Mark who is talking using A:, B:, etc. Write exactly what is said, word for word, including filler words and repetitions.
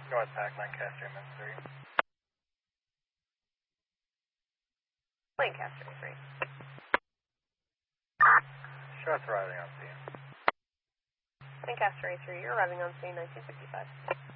A: North Pac, Lancaster, M three.
B: Lancaster, three.
A: Sure, arriving on scene.
B: Lancaster, A three, you're arriving on scene, nineteen fifty-five.